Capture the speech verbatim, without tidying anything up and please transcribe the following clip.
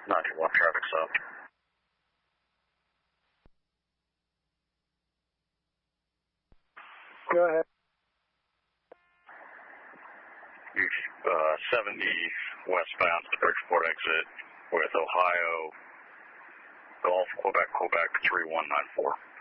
nine two one, traffic stop. Go ahead. Uh, seventy westbound to the Bridgeport exit with Ohio, Golf, Quebec, Quebec, three one nine four.